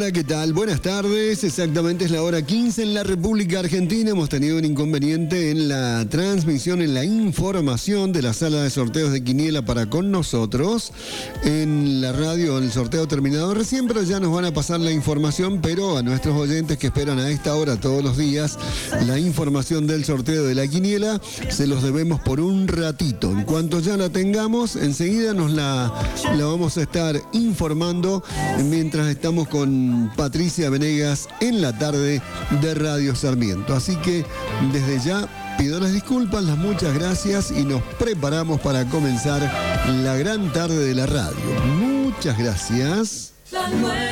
Hola, ¿qué tal? Buenas tardes. Exactamente es la hora 15 en la República Argentina. Hemos tenido un inconveniente en la transmisión, en la información de la sala de sorteos de Quiniela para con nosotros. En la radio, el sorteo terminado recién, pero ya nos van a pasar la información, pero a nuestros oyentes que esperan a esta hora todos los días la información del sorteo de la Quiniela, se los debemos por un ratito. En cuanto ya la tengamos, enseguida nos la vamos a estar informando mientras estamos con Patricia Venegas en la tarde de Radio Sarmiento. Así que desde ya pido las disculpas, las muchas gracias y nos preparamos para comenzar la gran tarde de la radio. Muchas gracias.